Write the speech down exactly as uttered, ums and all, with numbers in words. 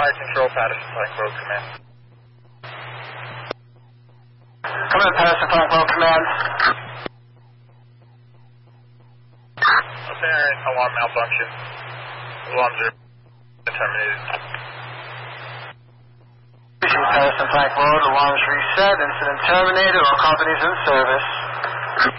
Flight Control, Patterson Flight Road Command. Come in, Patterson Flight Road Command. Apparent alarm malfunction. Alarms are terminated. Patterson Flight Road, alarms reset, incident terminated, all companies in service.